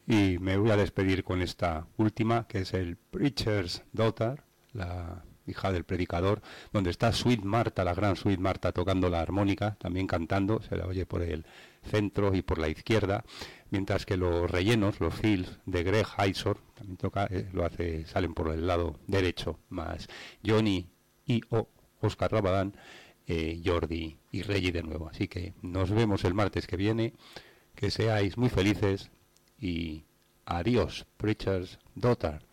Y me voy a despedir con esta última, que es el Preacher's Daughter, la hija del predicador, donde está Sweet Marta, la gran Sweet Marta, tocando la armónica, también cantando, se la oye por el centro y por la izquierda, mientras que los rellenos, los fills de Greg Hysor, también toca, salen por el lado derecho, más Johnny y Oscar Rabadán, Jordi y Reggie de nuevo. Así que nos vemos el martes que viene, que seáis muy felices y adiós, Preacher's Daughter.